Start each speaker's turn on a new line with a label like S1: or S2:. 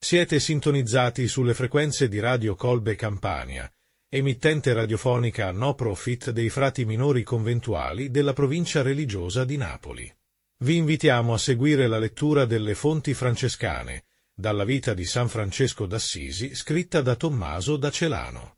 S1: Siete sintonizzati sulle frequenze di Radio Colbe Campania, emittente radiofonica no profit dei frati minori conventuali della provincia religiosa di Napoli. Vi invitiamo a seguire la lettura delle fonti francescane, dalla vita di San Francesco d'Assisi, scritta da Tommaso da Celano.